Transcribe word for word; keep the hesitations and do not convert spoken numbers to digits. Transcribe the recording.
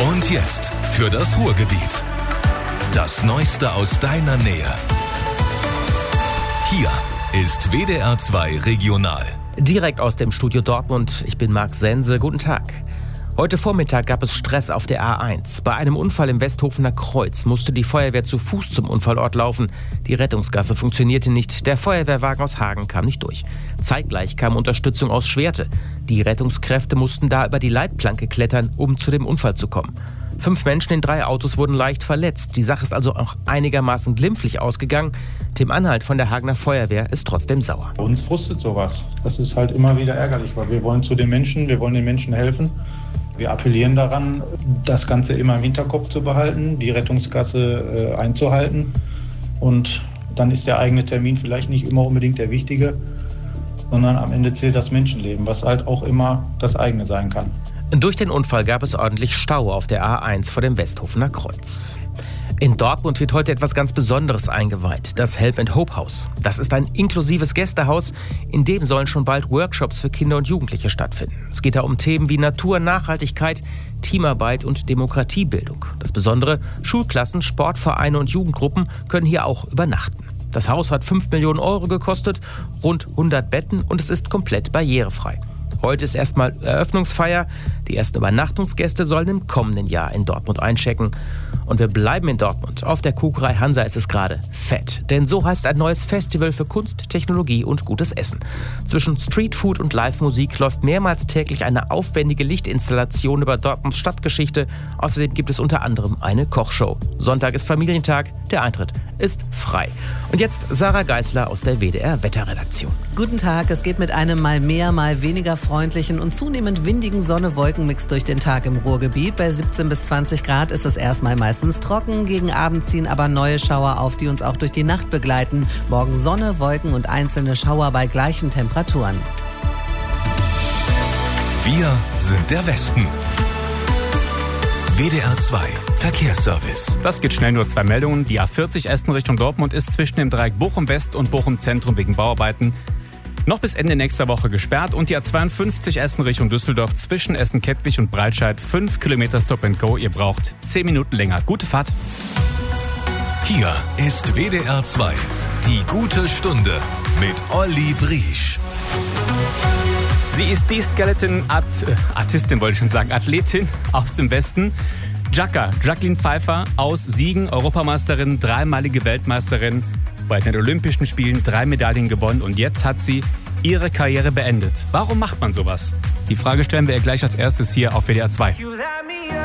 Und jetzt für das Ruhrgebiet. Das Neueste aus deiner Nähe. Hier ist W D R zwei Regional. Direkt aus dem Studio Dortmund. Ich bin Marc Sense. Guten Tag. Heute Vormittag gab es Stress auf der A eins. Bei einem Unfall im Westhofener Kreuz musste die Feuerwehr zu Fuß zum Unfallort laufen. Die Rettungsgasse funktionierte nicht. Der Feuerwehrwagen aus Hagen kam nicht durch. Zeitgleich kam Unterstützung aus Schwerte. Die Rettungskräfte mussten da über die Leitplanke klettern, um zu dem Unfall zu kommen. Fünf Menschen in drei Autos wurden leicht verletzt. Die Sache ist also auch einigermaßen glimpflich ausgegangen. Tim Anhalt von der Hagener Feuerwehr ist trotzdem sauer. Uns frustet sowas. Das ist halt immer wieder ärgerlich, weil wir wollen zu den Menschen, wir wollen den Menschen helfen. Wir appellieren daran, das Ganze immer im Hinterkopf zu behalten, die Rettungsgasse äh, einzuhalten. Und dann ist der eigene Termin vielleicht nicht immer unbedingt der wichtige, sondern am Ende zählt das Menschenleben, was halt auch immer das eigene sein kann. Durch den Unfall gab es ordentlich Stau auf der A eins vor dem Westhofener Kreuz. In Dortmund wird heute etwas ganz Besonderes eingeweiht, das Help and Hope Haus. Das ist ein inklusives Gästehaus, in dem sollen schon bald Workshops für Kinder und Jugendliche stattfinden. Es geht da um Themen wie Natur, Nachhaltigkeit, Teamarbeit und Demokratiebildung. Das Besondere, Schulklassen, Sportvereine und Jugendgruppen können hier auch übernachten. Das Haus hat fünf Millionen Euro gekostet, rund hundert Betten und es ist komplett barrierefrei. Heute ist erstmal Eröffnungsfeier. Die ersten Übernachtungsgäste sollen im kommenden Jahr in Dortmund einchecken. Und wir bleiben in Dortmund. Auf der Kokerei Hansa ist es gerade fett. Denn so heißt ein neues Festival für Kunst, Technologie und gutes Essen. Zwischen Streetfood und Live-Musik läuft mehrmals täglich eine aufwendige Lichtinstallation über Dortmunds Stadtgeschichte. Außerdem gibt es unter anderem eine Kochshow. Sonntag ist Familientag. Der Eintritt ist frei. Und jetzt Sarah Geisler aus der W D R-Wetterredaktion. Guten Tag. Es geht mit einem mal mehr, mal weniger freundlichen und zunehmend windigen Sonne-Wolken-Mix durch den Tag im Ruhrgebiet. Bei siebzehn bis zwanzig Grad ist es erstmal meistens trocken. Gegen Abend ziehen aber neue Schauer auf, die uns auch durch die Nacht begleiten. Morgen Sonne, Wolken und einzelne Schauer bei gleichen Temperaturen. Wir sind der Westen. W D R zwei Verkehrsservice. Das geht schnell, nur zwei Meldungen. Die A vierzig Essen Richtung Dortmund ist zwischen dem Dreieck Bochum West und Bochum Zentrum wegen Bauarbeiten noch bis Ende nächster Woche gesperrt. Und die A zweiundfünfzig Essen Richtung Düsseldorf zwischen Essen-Kettwig und Breitscheid fünf Kilometer Stop and Go. Ihr braucht zehn Minuten länger. Gute Fahrt. Hier ist W D R zwei. Die gute Stunde mit Olli Briesch. Sie ist die Skeleton-Art, äh, Artistin, wollte ich schon sagen, Athletin aus dem Westen. Jacka, Jacqueline Pfeiffer aus Siegen, Europameisterin, dreimalige Weltmeisterin, bei den Olympischen Spielen drei Medaillen gewonnen und jetzt hat sie ihre Karriere beendet. Warum macht man sowas? Die Frage stellen wir ihr gleich als erstes hier auf W D R zwei.